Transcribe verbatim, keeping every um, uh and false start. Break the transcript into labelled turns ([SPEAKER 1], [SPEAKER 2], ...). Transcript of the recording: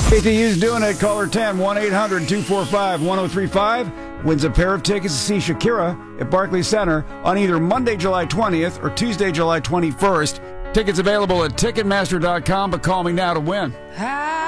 [SPEAKER 1] A T U's doing it. Caller ten, one eight hundred two four five one oh three five. Wins a pair of tickets to see Shakira at Barclays Center on either Monday, July twentieth or Tuesday, July twenty-first. Tickets available at Ticketmaster dot com, but call me now to win.